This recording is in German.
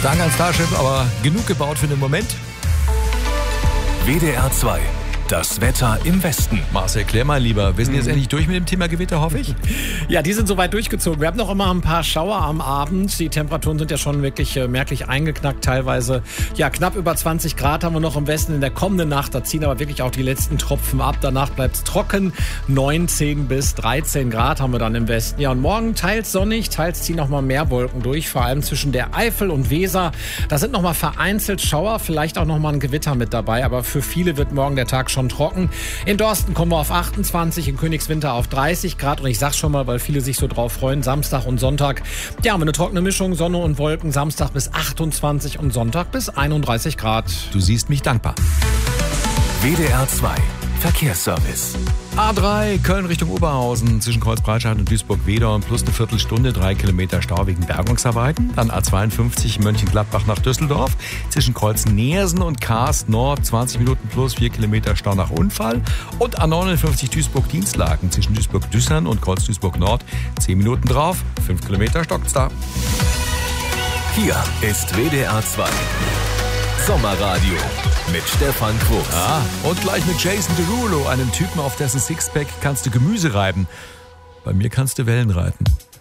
Danke an Starship, aber genug gebaut für den Moment. WDR 2. Das Wetter im Westen. Marcel, klär mal lieber. Wir sind jetzt endlich durch mit dem Thema Gewitter, hoffe ich? Ja, die sind soweit durchgezogen. Wir haben noch immer ein paar Schauer am Abend. Die Temperaturen sind ja schon wirklich merklich eingeknackt. Teilweise, ja, knapp über 20 Grad haben wir noch im Westen in der kommenden Nacht. Da ziehen aber wirklich auch die letzten Tropfen ab. Danach bleibt es trocken. 19 bis 13 Grad haben wir dann im Westen. Ja, und morgen teils sonnig, teils ziehen noch mal mehr Wolken durch. Vor allem zwischen der Eifel und Weser. Da sind noch mal vereinzelt Schauer, vielleicht auch noch mal ein Gewitter mit dabei. Aber für viele wird morgen der Tag schon trocken. In Dorsten kommen wir auf 28, in Königswinter auf 30 Grad. Und ich sag's schon mal, weil viele sich so drauf freuen, Samstag und Sonntag. Ja, haben wir eine trockene Mischung, Sonne und Wolken. Samstag bis 28 und Sonntag bis 31 Grad. Du siehst mich dankbar. WDR 2. Verkehrsservice. A3 Köln Richtung Oberhausen zwischen Kreuzbreitscheid und Duisburg-Wedern plus eine Viertelstunde, 3 Kilometer Stau wegen Bergungsarbeiten. Dann A52 Mönchengladbach nach Düsseldorf zwischen Kreuz Neersen und Kaas Nord 20 Minuten plus 4 Kilometer Stau nach Unfall. Und A59 Duisburg-Dienstlaken zwischen Duisburg-Düssern und Kreuz Duisburg-Nord 10 Minuten drauf, 5 Kilometer stockt's da. Hier ist WDR 2. Sommerradio mit Stefan Quos. Ah, und gleich mit Jason Derulo, einem Typen, auf dessen Sixpack kannst du Gemüse reiben. Bei mir kannst du Wellen reiten.